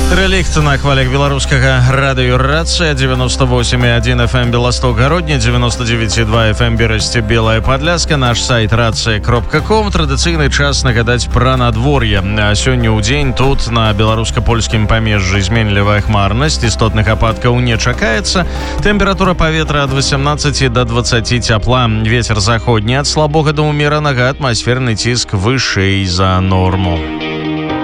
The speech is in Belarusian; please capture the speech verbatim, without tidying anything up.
Рэлікт на хвалях беларускага радыёрацыя девяносто восемь и один эф эм Белосток Городня, девяносто девять и два эф эм Берасці Белая Падляска, наш сайт рацыя кропка ком. Традыцыйны час нагадаць пра надвор'е. Сёння ў дзень тут на беларуска-польскім памежжы зменлівая хмарнасць, істотных ападкаў не чакаецца. Тэмпература паветра ад восемнадцати до двадцати цяпла. Вецер заходні ад слабога да ўмеранага, атмасферны ціск вышэй за норму.